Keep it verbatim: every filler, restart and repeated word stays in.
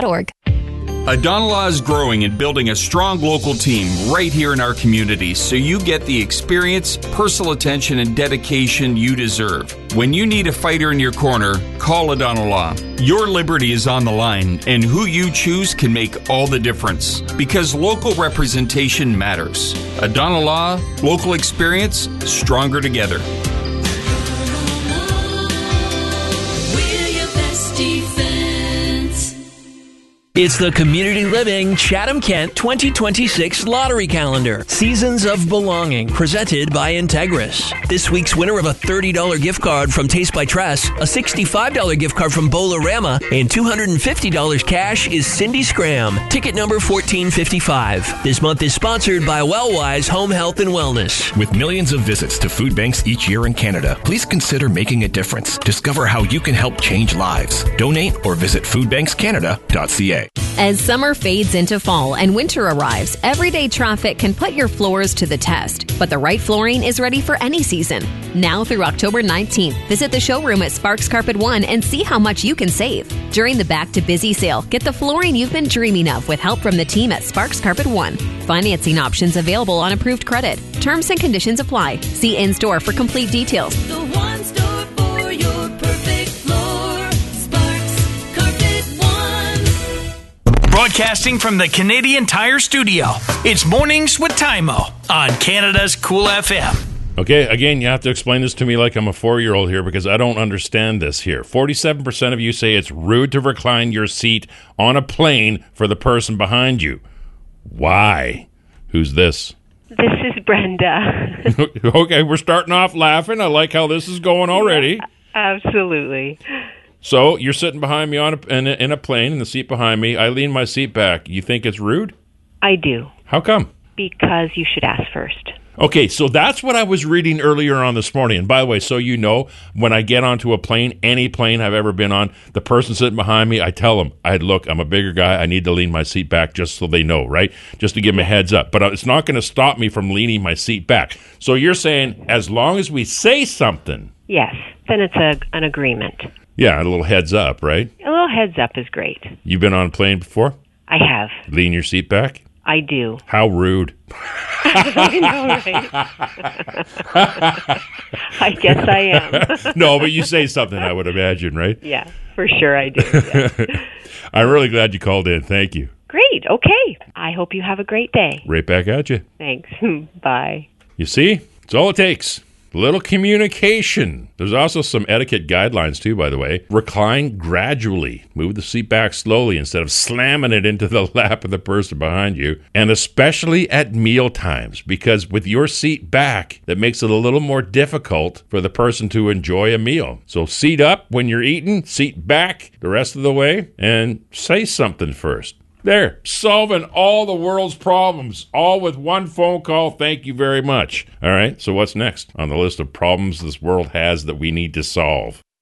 dot org. Adonalaw is growing and building a strong local team right here in our community, so you get the experience, personal attention, and dedication you deserve. When you need a fighter in your corner, call Adonalaw. Your liberty is on the line, and who you choose can make all the difference, because local representation matters. Adonalaw, local experience, stronger together. We're your best defense. It's the Community Living Chatham-Kent twenty twenty-six Lottery Calendar. Seasons of Belonging, presented by Integris. This week's winner of a thirty dollars gift card from Taste by Tress, a sixty-five dollars gift card from Bolarama, and two hundred fifty dollars cash is Cindy Scram. Ticket number fourteen fifty-five. This month is sponsored by Wellwise Home Health and Wellness. With millions of visits to food banks each year in Canada, please consider making a difference. Discover how you can help change lives. Donate or visit food banks canada dot c a. As summer fades into fall and winter arrives, everyday traffic can put your floors to the test. But the right flooring is ready for any season. Now through October nineteenth, visit the showroom at Sparks Carpet One and see how much you can save. During the Back to Busy sale, get the flooring you've been dreaming of with help from the team at Sparks Carpet One. Financing options available on approved credit. Terms and conditions apply. See in-store for complete details. The one store for your perfect floor. Sparks Carpet One. Broadcasting from the Canadian Tire Studio, it's Mornings with Tymo on Canada's Cool F M. Okay, again, you have to explain this to me like I'm a four-year-old here because I don't understand this here. forty-seven percent of you say it's rude to recline your seat on a plane for the person behind you. Why? Who's this? This is Brenda. Okay, we're starting off laughing. I like how this is going already. Yeah, absolutely. So you're sitting behind me on a, in, a, in a plane, in the seat behind me. I lean my seat back. You think it's rude? I do. How come? Because you should ask first. Okay, so that's what I was reading earlier on this morning. And by the way, so you know, when I get onto a plane, any plane I've ever been on, the person sitting behind me, I tell them, I look, I'm a bigger guy. I need to lean my seat back just so they know, right? Just to give them a heads up. But it's not going to stop me from leaning my seat back. So you're saying as long as we say something. Yes, then it's a, an agreement. Yeah, a little heads up, right? A little heads up is great. You've been on a plane before? I have. Lean your seat back? I do. How rude. I know, right? I guess I am. No, but you say something, I would imagine, right? Yeah, for sure I do. Yeah. I'm really glad you called in. Thank you. Great. Okay. I hope you have a great day. Right back at you. Thanks. Bye. You see? It's all it takes. A little communication. There's also some etiquette guidelines, too, by the way. Recline gradually. Move the seat back slowly instead of slamming it into the lap of the person behind you. And especially at meal times, because with your seat back, that makes it a little more difficult for the person to enjoy a meal. So seat up when you're eating, seat back the rest of the way, and say something first. There, solving all the world's problems, all with one phone call. Thank you very much. All right, so what's next on the list of problems this world has that we need to solve?